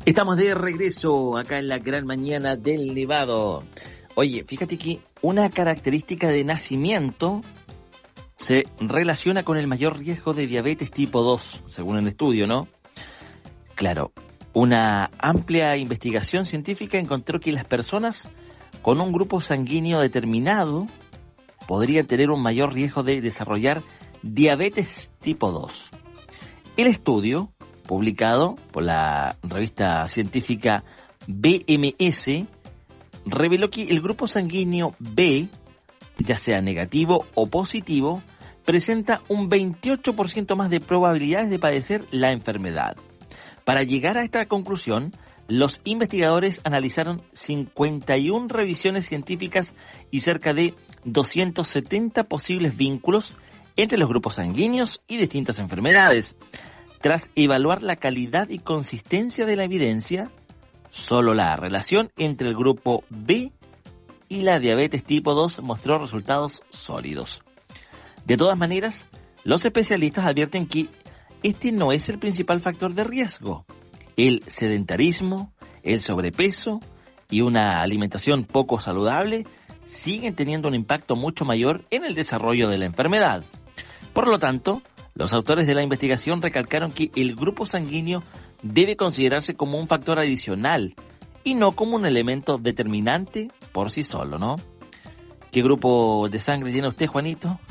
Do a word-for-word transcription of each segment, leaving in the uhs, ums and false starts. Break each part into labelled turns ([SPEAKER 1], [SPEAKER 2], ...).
[SPEAKER 1] Estamos de regreso acá en la gran mañana del Nevado. Oye, fíjate que una característica de nacimiento se relaciona con el mayor riesgo de diabetes tipo dos, según el estudio, ¿no? Claro, una amplia investigación científica encontró que las personas con un grupo sanguíneo determinado podrían tener un mayor riesgo de desarrollar diabetes tipo dos. El estudio, publicado por la revista científica B M S, reveló que el grupo sanguíneo B, ya sea negativo o positivo, presenta un veintiocho por ciento más de probabilidades de padecer la enfermedad. Para llegar a esta conclusión, los investigadores analizaron cincuenta y una revisiones científicas y cerca de doscientos setenta posibles vínculos entre los grupos sanguíneos y distintas enfermedades. Tras evaluar la calidad y consistencia de la evidencia, solo la relación entre el grupo B y la diabetes tipo dos mostró resultados sólidos. De todas maneras, los especialistas advierten que este no es el principal factor de riesgo. El sedentarismo, el sobrepeso y una alimentación poco saludable siguen teniendo un impacto mucho mayor en el desarrollo de la enfermedad. Por lo tanto, los autores de la investigación recalcaron que el grupo sanguíneo debe considerarse como un factor adicional y no como un elemento determinante por sí solo, ¿no? ¿Qué grupo de sangre tiene usted, Juanito?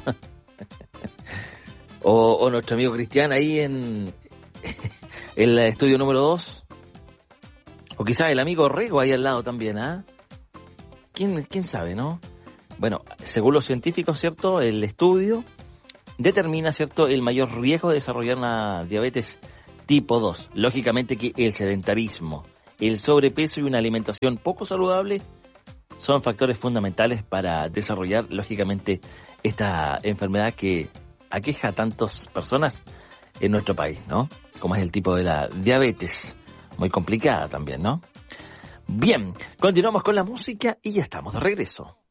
[SPEAKER 1] o, o nuestro amigo Cristian ahí en, en el estudio número dos. O quizás el amigo Rego ahí al lado también, ¿ah? ¿eh? ¿Quién, quién sabe, no? Bueno, según los científicos, ¿cierto? El estudio determina, ¿cierto?, el mayor riesgo de desarrollar una diabetes tipo dos. Lógicamente que el sedentarismo, el sobrepeso y una alimentación poco saludable son factores fundamentales para desarrollar, lógicamente, esta enfermedad que aqueja a tantas personas en nuestro país, ¿no? Como es el tipo de la diabetes, muy complicada también, ¿no? Bien, continuamos con la música y ya estamos de regreso.